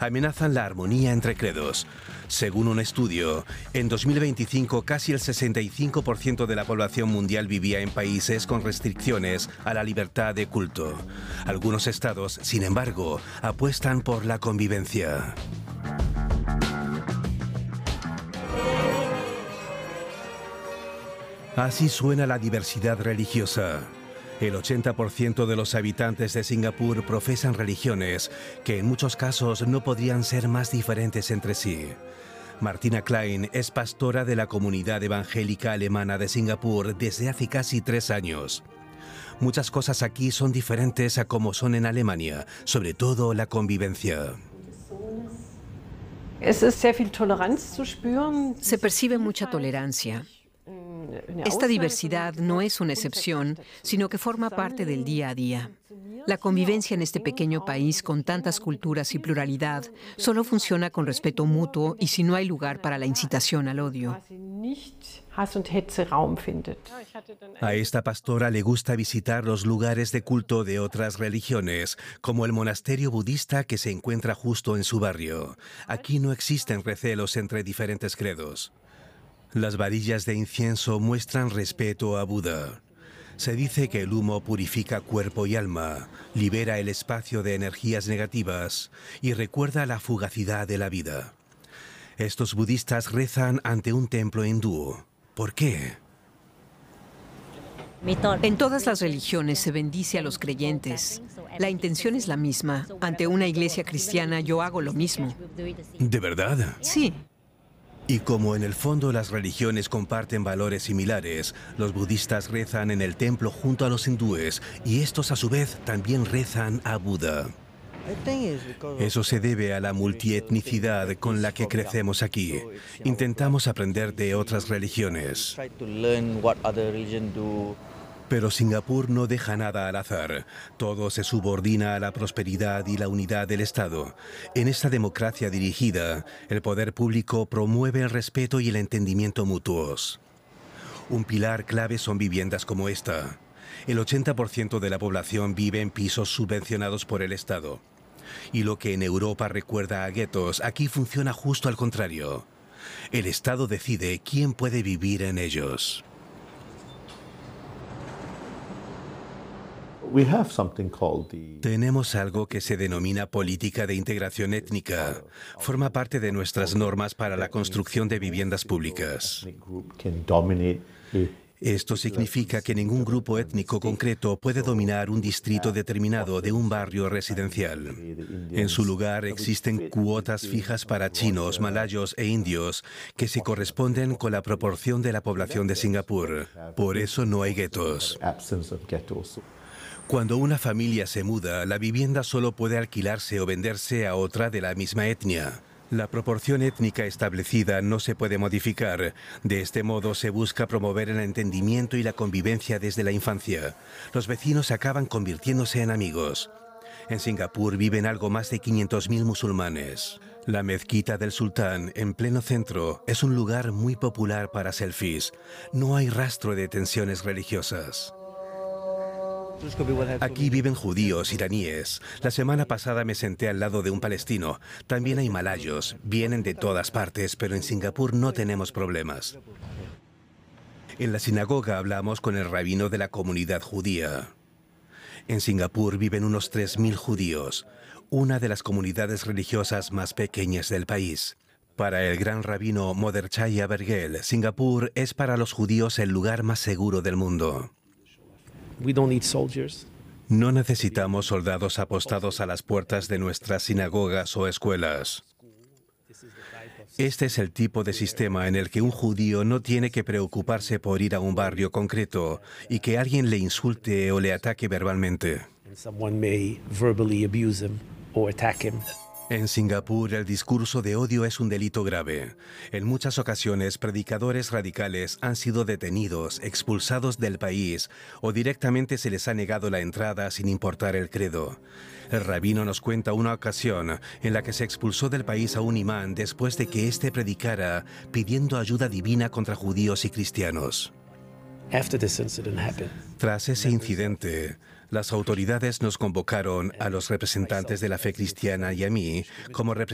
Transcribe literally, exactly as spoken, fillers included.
amenazan la armonía entre credos. Según un estudio, en dos mil veinticinco casi el sesenta y cinco por ciento de la población mundial vivía en países con restricciones a la libertad de culto. Algunos estados, sin embargo, apuestan por la convivencia. Así suena la diversidad religiosa. El ochenta por ciento de los habitantes de Singapur profesan religiones que en muchos casos no podrían ser más diferentes entre sí. Martina Klein es pastora de la comunidad evangélica alemana de Singapur desde hace casi tres años. Muchas cosas aquí son diferentes a como son en Alemania, sobre todo la convivencia. Se percibe mucha tolerancia. Esta diversidad no es una excepción, sino que forma parte del día a día. La convivencia en este pequeño país con tantas culturas y pluralidad solo funciona con respeto mutuo y si no hay lugar para la incitación al odio. A esta pastora le gusta visitar los lugares de culto de otras religiones, como el monasterio budista que se encuentra justo en su barrio. Aquí no existen recelos entre diferentes credos. Las varillas de incienso muestran respeto a Buda. Se dice que el humo purifica cuerpo y alma, libera el espacio de energías negativas y recuerda la fugacidad de la vida. Estos budistas rezan ante un templo hindú. ¿Por qué? En todas las religiones se bendice a los creyentes. La intención es la misma. Ante una iglesia cristiana yo hago lo mismo. ¿De verdad? Sí. Y como en el fondo las religiones comparten valores similares, los budistas rezan en el templo junto a los hindúes y estos a su vez también rezan a Buda. Eso se debe a la multietnicidad con la que crecemos aquí. Intentamos aprender de otras religiones. Pero Singapur no deja nada al azar. Todo se subordina a la prosperidad y la unidad del Estado. En esta democracia dirigida, el poder público promueve el respeto y el entendimiento mutuos. Un pilar clave son viviendas como esta. El ochenta por ciento de la población vive en pisos subvencionados por el Estado. Y lo que en Europa recuerda a guetos, aquí funciona justo al contrario. El Estado decide quién puede vivir en ellos. Tenemos algo que se denomina política de integración étnica. Forma parte de nuestras normas para la construcción de viviendas públicas. Esto significa que ningún grupo étnico concreto puede dominar un distrito determinado de un barrio residencial. En su lugar existen cuotas fijas para chinos, malayos e indios que se corresponden con la proporción de la población de Singapur. Por eso no hay guetos. Cuando una familia se muda, la vivienda solo puede alquilarse o venderse a otra de la misma etnia. La proporción étnica establecida no se puede modificar. De este modo se busca promover el entendimiento y la convivencia desde la infancia. Los vecinos acaban convirtiéndose en amigos. En Singapur viven algo más de quinientos mil musulmanes. La mezquita del Sultán, en pleno centro, es un lugar muy popular para selfies. No hay rastro de tensiones religiosas. Aquí viven judíos, iraníes. La semana pasada me senté al lado de un palestino. También hay malayos. Vienen de todas partes, pero en Singapur no tenemos problemas. En la sinagoga hablamos con el rabino de la comunidad judía. En Singapur viven unos tres mil judíos, una de las comunidades religiosas más pequeñas del país. Para el gran rabino Moderchaya Bergel, Singapur es para los judíos el lugar más seguro del mundo. No necesitamos soldados apostados a las puertas de nuestras sinagogas o escuelas. Este es el tipo de sistema en el que un judío no tiene que preocuparse por ir a un barrio concreto y que alguien le insulte o le ataque verbalmente. En Singapur, el discurso de odio es un delito grave. En muchas ocasiones, predicadores radicales han sido detenidos, expulsados del país o directamente se les ha negado la entrada sin importar el credo. El rabino nos cuenta una ocasión en la que se expulsó del país a un imán después de que éste predicara pidiendo ayuda divina contra judíos y cristianos. Tras ese incidente, las autoridades nos convocaron a los representantes de la fe cristiana y a mí como representantes